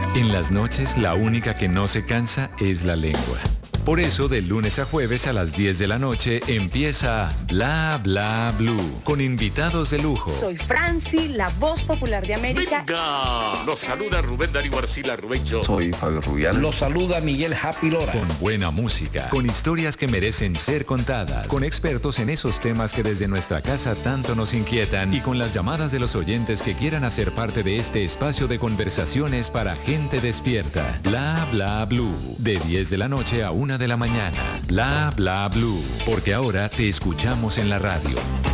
En las noches, la única que no se cansa es la lengua. Por eso, de lunes a jueves a las 10 de la noche empieza Bla Bla Blue, con invitados de lujo. Soy Franci, la voz popular de América. ¡Venga! Los saluda Rubén Darío Arcila Rubencho. Soy Fabio Rubial. Los saluda Miguel Happy Lora. Con buena música, con historias que merecen ser contadas, con expertos en esos temas que desde nuestra casa tanto nos inquietan y con las llamadas de los oyentes que quieran hacer parte de este espacio de conversaciones para gente despierta. Bla Bla Blue, de 10 de la noche a 1 de la mañana. Bla Bla Blue, porque ahora te escuchamos en la radio.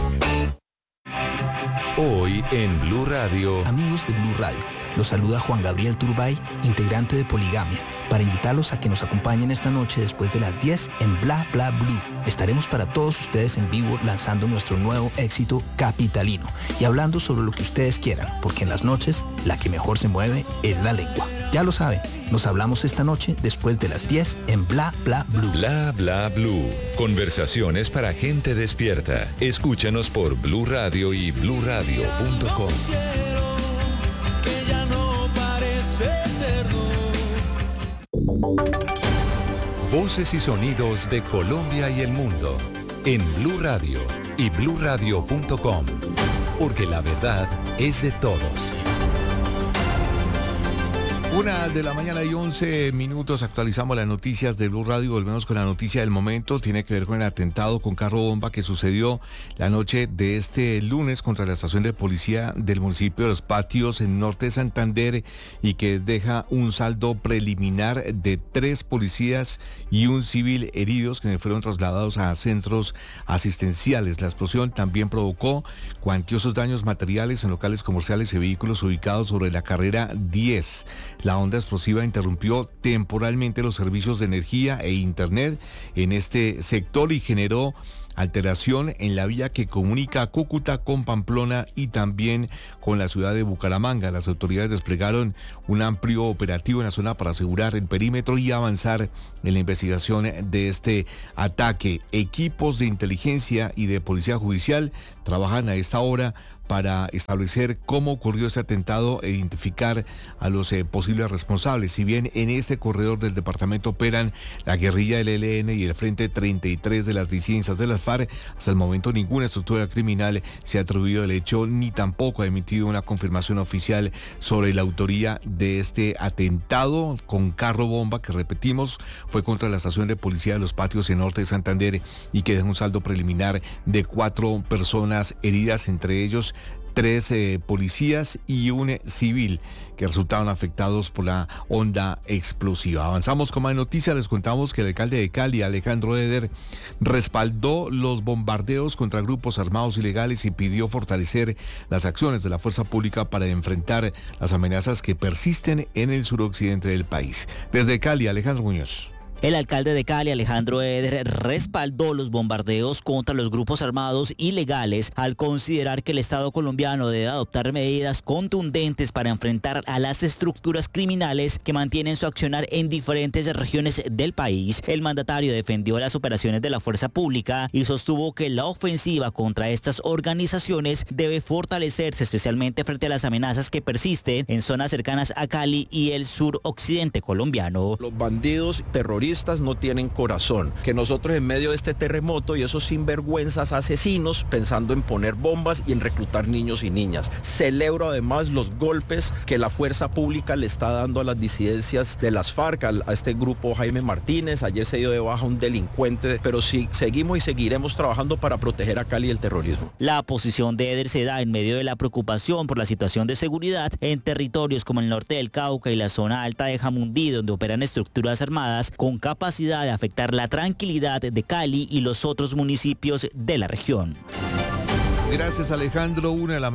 Hoy en Blue Radio. Amigos de Blue Radio, los saluda Juan Gabriel Turbay, integrante de Poligamia, para invitarlos a que nos acompañen esta noche después de las 10 en Bla Bla Blue. Estaremos para todos ustedes en vivo lanzando nuestro nuevo éxito Capitalino y hablando sobre lo que ustedes quieran, porque en las noches la que mejor se mueve es la lengua. Ya lo saben, nos hablamos esta noche después de las 10 en Bla Bla Blue. Bla Bla Blue. Conversaciones para gente despierta. Escúchanos por Blue Radio y bluradio.com. Voces y sonidos de Colombia y el mundo en Blue Radio y bluradio.com, porque la verdad es de todos. 1:11 a.m. Actualizamos las noticias de Blue Radio. Volvemos con la noticia del momento. Tiene que ver con el atentado con carro bomba que sucedió la noche de este lunes contra la estación de policía del municipio de Los Patios en norte de Santander y que deja un saldo preliminar de 3 policías y un civil heridos que fueron trasladados a centros asistenciales. La explosión también provocó cuantiosos daños materiales en locales comerciales y vehículos ubicados sobre la carrera 10. La onda explosiva interrumpió temporalmente los servicios de energía e internet en este sector y generó alteración en la vía que comunica a Cúcuta con Pamplona y también con la ciudad de Bucaramanga. Las autoridades desplegaron un amplio operativo en la zona para asegurar el perímetro y avanzar en la investigación de este ataque. Equipos de inteligencia y de policía judicial trabajan a esta hora para establecer cómo ocurrió este atentado e identificar a los posibles responsables. Si bien en este corredor del departamento operan la guerrilla del ELN y el Frente 33 de las disidencias de las FARC, hasta el momento ninguna estructura criminal se ha atribuido el hecho ni tampoco ha emitido una confirmación oficial sobre la autoría de este atentado con carro bomba que, repetimos, fue contra la estación de policía de Los Patios en norte de Santander y que deja un saldo preliminar de 4 personas heridas, entre ellos 3 policías y un civil que resultaron afectados por la onda explosiva. Avanzamos con más noticias. Les contamos que el alcalde de Cali, Alejandro Eder, respaldó los bombardeos contra grupos armados ilegales y pidió fortalecer las acciones de la fuerza pública para enfrentar las amenazas que persisten en el suroccidente del país. Desde Cali, Alejandro Muñoz. El alcalde de Cali, Alejandro Eder, respaldó los bombardeos contra los grupos armados ilegales al considerar que el Estado colombiano debe adoptar medidas contundentes para enfrentar a las estructuras criminales que mantienen su accionar en diferentes regiones del país. El mandatario defendió las operaciones de la fuerza pública y sostuvo que la ofensiva contra estas organizaciones debe fortalecerse, especialmente frente a las amenazas que persisten en zonas cercanas a Cali y el suroccidente colombiano. Los bandidos terroristas no tienen corazón. Que nosotros en medio de este terremoto y esos sinvergüenzas asesinos pensando en poner bombas y en reclutar niños y niñas. Celebro además los golpes que la fuerza pública le está dando a las disidencias de las FARC, a este grupo Jaime Martínez. Ayer se dio de baja un delincuente, pero sí, seguimos y seguiremos trabajando para proteger a Cali del terrorismo. La posición de Eder se da en medio de la preocupación por la situación de seguridad en territorios como el norte del Cauca y la zona alta de Jamundí, donde operan estructuras armadas con capacidad de afectar la tranquilidad de Cali y los otros municipios de la región. Gracias, Alejandro.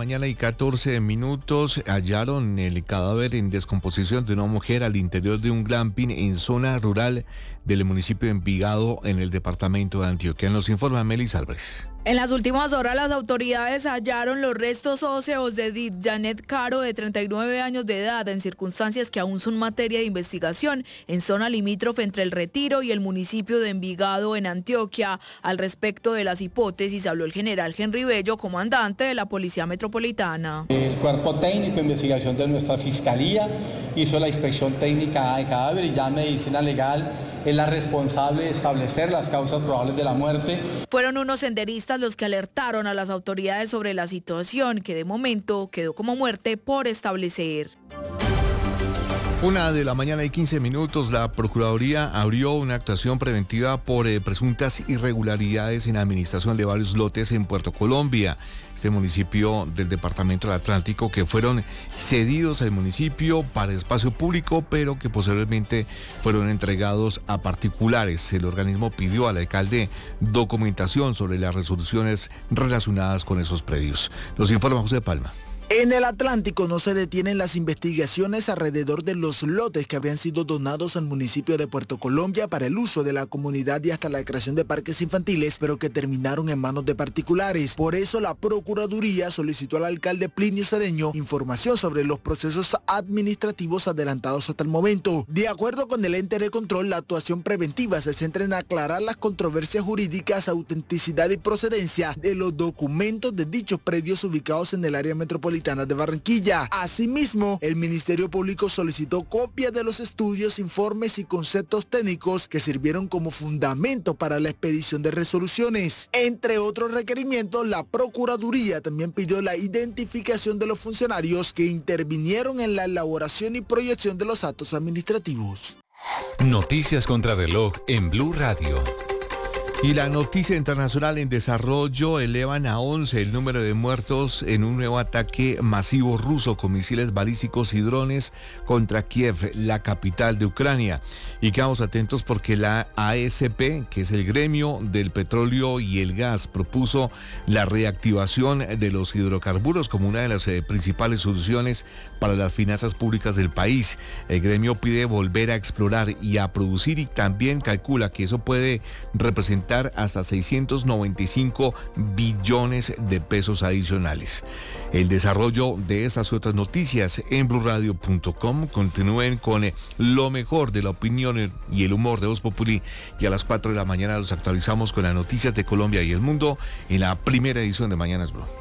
1:14 a.m. Hallaron el cadáver en descomposición de una mujer al interior de un glamping en zona rural del municipio de Envigado, en el departamento de Antioquia. Nos informa Melis Álvarez. En las últimas horas, las autoridades hallaron los restos óseos de Edith Janet Caro, de 39 años de edad, en circunstancias que aún son materia de investigación, en zona limítrofe entre El Retiro y el municipio de Envigado, en Antioquia. Al respecto de las hipótesis habló el general Henry Bello, comandante de la Policía Metropolitana. El cuerpo técnico de investigación de nuestra Fiscalía hizo la inspección técnica de cadáver y ya medicina legal es la responsable de establecer las causas probables de la muerte. Fueron unos senderistas los que alertaron a las autoridades sobre la situación, que de momento quedó como muerte por establecer. 1:15 a.m, la Procuraduría abrió una actuación preventiva por presuntas irregularidades en la administración de varios lotes en Puerto Colombia, este municipio del departamento del Atlántico, que fueron cedidos al municipio para espacio público, pero que posteriormente fueron entregados a particulares. El organismo pidió al alcalde documentación sobre las resoluciones relacionadas con esos predios. Nos informa José Palma. En el Atlántico no se detienen las investigaciones alrededor de los lotes que habrían sido donados al municipio de Puerto Colombia para el uso de la comunidad y hasta la creación de parques infantiles, pero que terminaron en manos de particulares. Por eso la Procuraduría solicitó al alcalde Plinio Cedeño información sobre los procesos administrativos adelantados hasta el momento. De acuerdo con el ente de control, la actuación preventiva se centra en aclarar las controversias jurídicas, autenticidad y procedencia de los documentos de dichos predios ubicados en el área metropolitana de Barranquilla. Asimismo, el Ministerio Público solicitó copias de los estudios, informes y conceptos técnicos que sirvieron como fundamento para la expedición de resoluciones. Entre otros requerimientos, la Procuraduría también pidió la identificación de los funcionarios que intervinieron en la elaboración y proyección de los actos administrativos. Noticias contra reloj en Blue Radio. Y la noticia internacional en desarrollo: elevan a 11 el número de muertos en un nuevo ataque masivo ruso con misiles balísticos y drones contra Kiev, la capital de Ucrania. Y quedamos atentos porque la ASP, que es el gremio del petróleo y el gas, propuso la reactivación de los hidrocarburos como una de las principales soluciones para las finanzas públicas del país. El gremio pide volver a explorar y a producir, y también calcula que eso puede representar hasta 695 billones de pesos adicionales. El desarrollo de estas y otras noticias en bluradio.com. Continúen con lo mejor de la opinión y el humor de Voz Populi, y a las 4 de la mañana los actualizamos con las noticias de Colombia y el mundo en la primera edición de Mañanas Blue.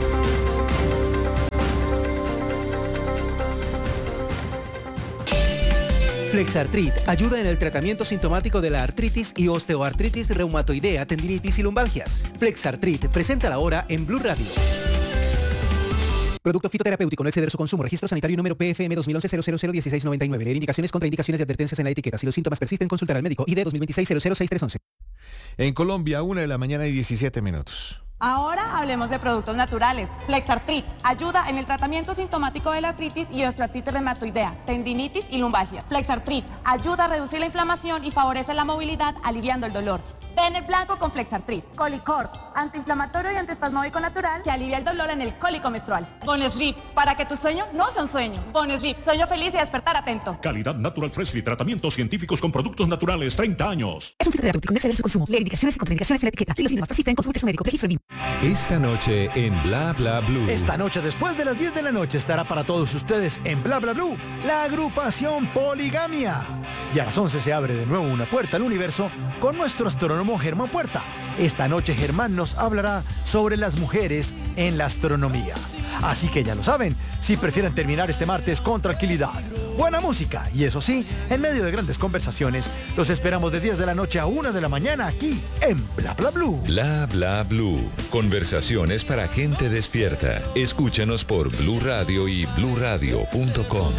Flexartrit ayuda en el tratamiento sintomático de la artritis y osteoartritis reumatoidea, tendinitis y lumbalgias. Flexartrit presenta la hora en Blue Radio. Producto fitoterapéutico, no exceder su consumo. Registro sanitario número PFM 2011-001699. Leer indicaciones, contraindicaciones y advertencias en la etiqueta. Si los síntomas persisten, consultar al médico. ID 2026-006311. En Colombia, 1:17 a.m. Ahora hablemos de productos naturales. Flexartrit ayuda en el tratamiento sintomático de la artritis y osteoartritis reumatoidea, tendinitis y lumbalgia. Flexartrit ayuda a reducir la inflamación y favorece la movilidad, aliviando el dolor. Ven el blanco con Flexartrit. Colicort, antiinflamatorio y antiespasmódico natural que alivia el dolor en el cólico menstrual. Bonesleep, para que tu sueño no sea un sueño. Bonesleep, sueño feliz y despertar atento. Calidad Natural Freshly, tratamientos científicos con productos naturales, 30 años. Es un fitoterapéutico, no exceder su consumo. Leer indicaciones y contraindicaciones en la etiqueta. Si los síntomas persisten, consulte a su médico. Registro BIM. Esta noche en Bla Bla Blue. Esta noche, después de las 10 de la noche, estará para todos ustedes en Bla Bla Blue la agrupación Poligamia. Y a las 11 se abre de nuevo una puerta al universo con nuestro astrónomo Germán Puerta. Esta noche Germán nos hablará sobre las mujeres en la astronomía. Así que ya lo saben, si prefieren terminar este martes con tranquilidad, buena música y eso sí, en medio de grandes conversaciones, los esperamos de 10 de la noche a 1 de la mañana aquí en Bla Bla Blue. Bla Bla Blue. Conversaciones para gente despierta. Escúchanos por Blue Radio y bluradio.com.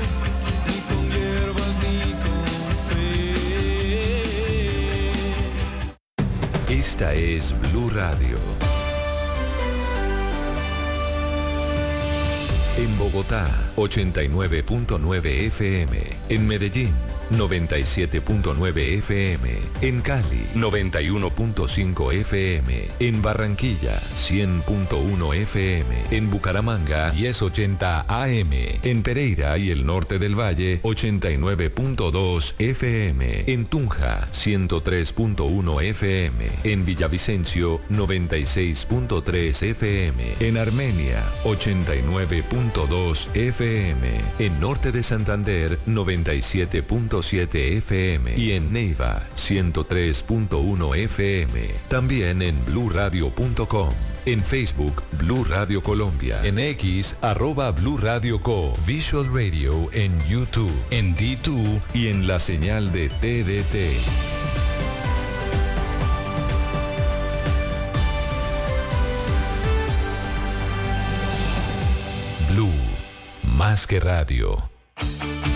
Esta es Blue Radio. En Bogotá, 89.9 FM. En Medellín, 97.9 FM. En Cali, 91.5 FM. En Barranquilla, 100.1 FM. En Bucaramanga, 1080 AM. En Pereira y el norte del Valle, 89.2 FM. En Tunja, 103.1 FM. En Villavicencio, 96.3 FM. En Armenia, 89.2 FM. En norte de Santander, 97.7 FM y en Neiva 103.1 FM. También en bluradio.com. En Facebook, Blue Radio Colombia. En X, @Blue Radio Co. Visual Radio en YouTube, en D2 y en la señal de TDT. Blue, más que radio.